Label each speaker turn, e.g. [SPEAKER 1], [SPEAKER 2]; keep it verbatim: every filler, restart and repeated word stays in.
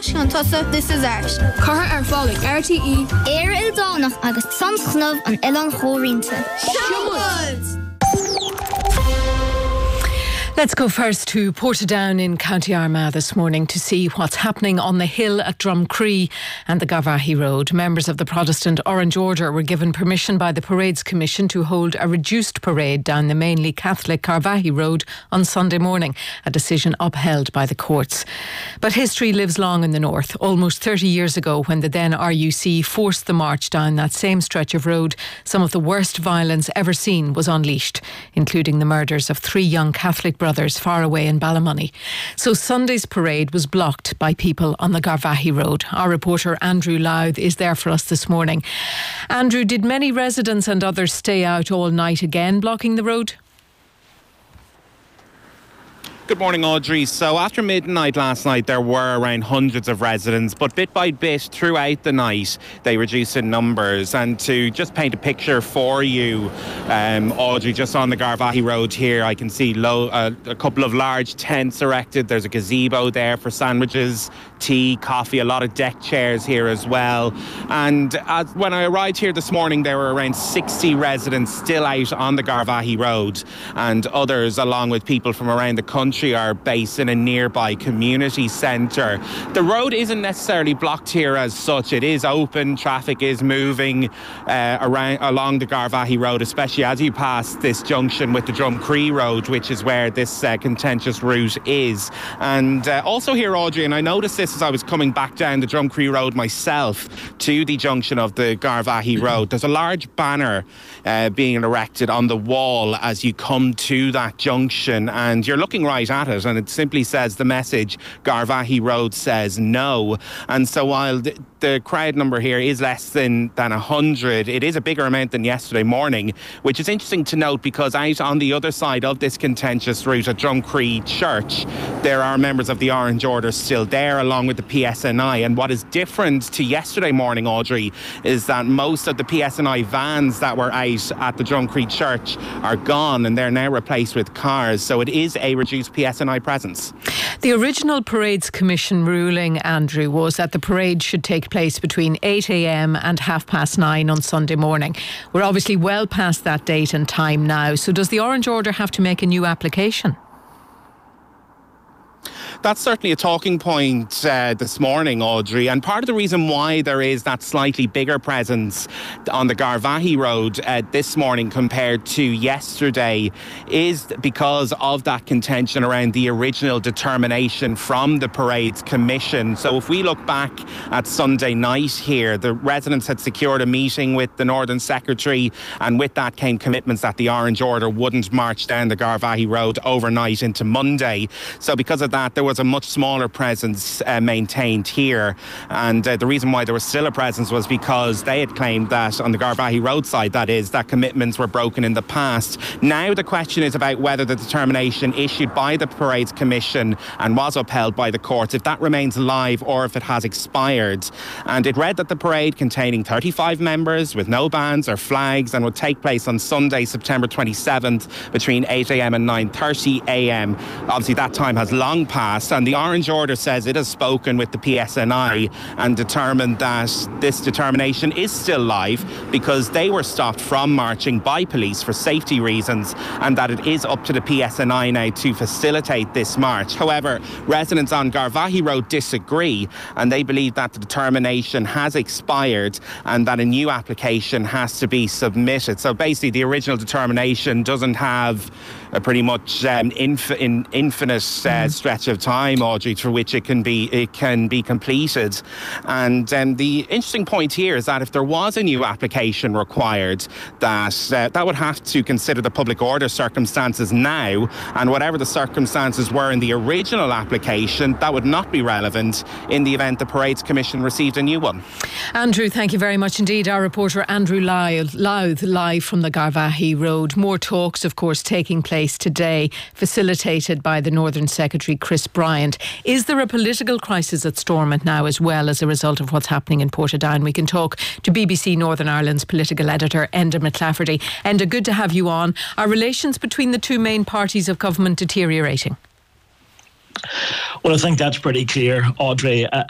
[SPEAKER 1] an tosa this is art.
[SPEAKER 2] Cara ar fálaigh R T E.
[SPEAKER 3] Éire il dánach agus san chnumh an Oileán Chomhroinnte.
[SPEAKER 1] Showers!
[SPEAKER 4] Let's go first to Portadown in County Armagh this morning to see what's happening on the hill at Drumcree and the Garvaghey Road. Members of the Protestant Orange Order were given permission by the Parades Commission to hold a reduced parade down the mainly Catholic Garvaghey Road on Sunday morning, a decision upheld by the courts. But history lives long in the north. Almost thirty years ago, when the then R U C forced the march down that same stretch of road, some of the worst violence ever seen was unleashed, including the murders of three young Catholic brothers far away in Ballymoney. So Sunday's parade was blocked by people on the Garvaghey Road. Our reporter Andrew Louth is there for us this morning. Andrew, did many residents and others stay out all night again, blocking the road?
[SPEAKER 5] Good morning, Audrey. So after midnight last night, there were around hundreds of residents, but bit by bit throughout the night, they reduced in numbers. And to just paint a picture for you, um, Audrey, just on the Garvaghey Road here, I can see low, uh, a couple of large tents erected. There's a gazebo there for sandwiches, tea, coffee, a lot of deck chairs here as well. And as, when I arrived here this morning, there were around sixty residents still out on the Garvaghey Road, and others, along with people from around the country, are based in a nearby community centre. The road isn't necessarily blocked here as such. It is open, traffic is moving uh, around along the Garvaghey Road, especially as you pass this junction with the Drumcree Road, which is where this uh, contentious route is. And uh, also here, Audrey, and I noticed this as I was coming back down the Drumcree Road myself to the junction of the Garvaghey Road, there's a large banner uh, being erected on the wall as you come to that junction, and you're looking right at it, and it simply says the message, Garvaghey Road says no. And so while the, the crowd number here is less than than one hundred, it is a bigger amount than yesterday morning, which is interesting to note because out on the other side of this contentious route at Drumcree Church, there are members of the Orange Order still there, along with the P S N I. And what is different to yesterday morning, Audrey, is that most of the P S N I vans that were out at the Drumcree Church are gone, and they're now replaced with cars. So it is a reduced P S N I presence.
[SPEAKER 4] The original Parades Commission ruling, Andrew, was that the parade should take place between eight a m and half past nine on Sunday morning. We're obviously well past that date and time now. So does the Orange Order have to make a new application?
[SPEAKER 5] That's certainly a talking point uh, this morning, Audrey, and part of the reason why there is that slightly bigger presence on the Garvaghey Road uh, this morning compared to yesterday is because of that contention around the original determination from the Parades Commission. So if we look back at Sunday night here, the residents had secured a meeting with the Northern Secretary, and with that came commitments that the Orange Order wouldn't march down the Garvaghey Road overnight into Monday. So because of that, there was a much smaller presence uh, maintained here, and uh, the reason why there was still a presence was because they had claimed that on the Garvaghey roadside, that is, that commitments were broken in the past. Now the question is about whether the determination issued by the Parades Commission and was upheld by the courts, if that remains live or if it has expired. And it read that the parade, containing thirty-five members with no bands or flags, and would take place on Sunday, September twenty-seventh between eight a m and nine thirty a m. Obviously that time has long passed, and the Orange Order says it has spoken with the P S N I and determined that this determination is still live because they were stopped from marching by police for safety reasons, and that it is up to the P S N I now to facilitate this march. However, residents on Garvaghey Road disagree, and they believe that the determination has expired and that a new application has to be submitted. So basically the original determination doesn't have a pretty much um, inf- in infinite uh, stretch of time, Audrey, through which it can be it can be completed. And um, the interesting point here is that if there was a new application required, that uh, that would have to consider the public order circumstances now, and whatever the circumstances were in the original application, that would not be relevant in the event the Parades Commission received a new one.
[SPEAKER 4] Andrew, thank you very much indeed. Our reporter Andrew Louth, Louth live from the Garvaghey Road. More talks, of course, taking place today, facilitated by the Northern Secretary Chris Bryant. Is there a political crisis at Stormont now as well as a result of what's happening in Portadown? We can talk to B B C Northern Ireland's political editor Enda McClafferty. Enda, good to have you on. Are relations between the two main parties of government deteriorating?
[SPEAKER 6] Well, I think that's pretty clear, Audrey. Uh,